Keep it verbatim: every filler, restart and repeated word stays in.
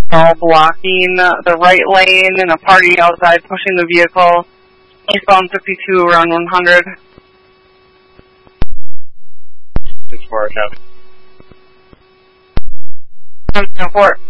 all blocking the right lane and a party outside pushing the vehicle. Eastbound fifty-two around one hundred. six four, copy. one oh four.